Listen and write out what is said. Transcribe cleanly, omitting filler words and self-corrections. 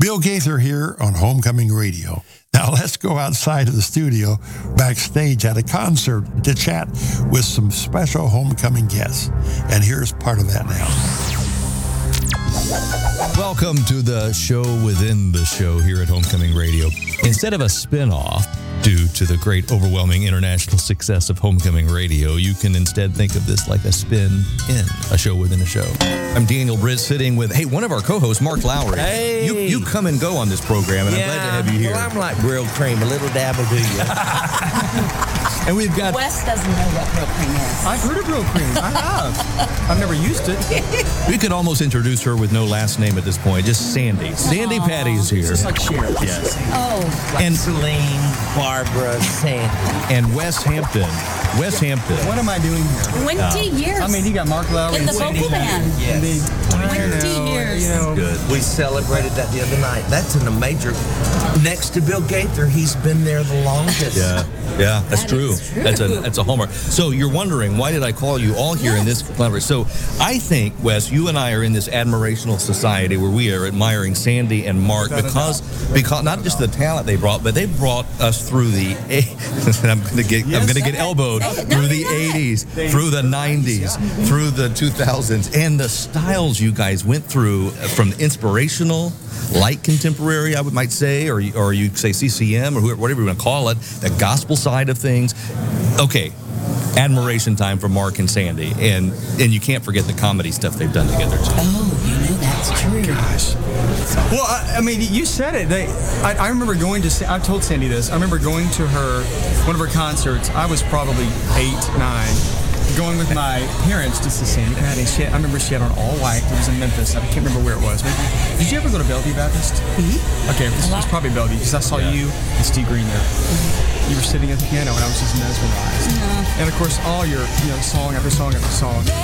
Bill Gaither here on Homecoming Radio. Now let's go outside of the studio, backstage at a concert, to chat with some special homecoming guests. And here's part of that now. Welcome to the show within the show here at Homecoming Radio. Instead of a spin-off, due to the great overwhelming international success of Homecoming Radio, you can instead think of this like a spin-in, a show within a show. I'm Daniel Britt, sitting with, one of our co-hosts, Mark Lowry. Hey! You come and go on this program, and I'm glad to have you here. Well, I'm like grilled cream, a little dab will do you. And we've got... Wes doesn't know what grilled cream is. I've heard of grilled cream. I have. I've never used it. We could almost introduce her with no last name at this point, just Sandy. Sandy Patty is here. Just like Cher. Yes. Oh, Like And- Celine, Barbara, Sandy. And Wes Hampton. Wes Hampton. What am I doing here? 20 years. I mean, you got Mark Lowry. In the and vocal band. Indeed. 20 years. You know, Good. We celebrated that the other night. That's in a major. Next to Bill Gaither, he's been there the longest. Yeah, that's That true. is true. That's a hallmark. So you're wondering, why did I call you all here in this collaboration? So I think, Wes, you and I are in this admirational society where we are admiring Sandy and Mark because not just the talent they brought, but they brought us through the I'm gonna get elbowed through the 80s, through the 90s, through the 2000s, and the styles you guys went through from inspirational, light contemporary, I might say, or you say CCM or whatever you want to call it, the gospel side of things. Okay, admiration time for Mark and Sandy, and you can't forget the comedy stuff they've done together too. Oh, you know that's true. gosh. Well, I mean, you said it. I remember going to, I've told Sandy this, I remember going to one of her concerts. I was probably 8, 9. Going with my parents to see Sandy Patty. I remember she had on all white. It was in Memphis. I can't remember where it was. Did you ever go to Bellevue Baptist? Mm-hmm. Okay, this was probably Bellevue because I saw you and Steve Green there. Mm-hmm. You were sitting at the piano and I was just mesmerized. And of course, all your song after song after song.